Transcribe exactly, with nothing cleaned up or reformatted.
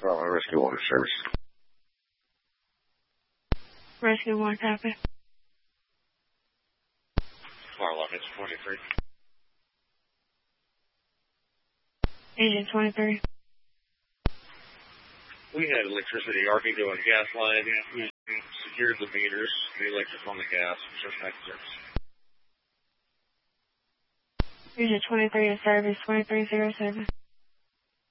Uh, Rescue Water Service. Rescue Water, copy. Fire alarm, it's twenty-three. Agent twenty-three. We had electricity arcing to a gas line. We secured the meters, the electric on the gas, just back to service. Agent twenty-three is service twenty-three zero seven.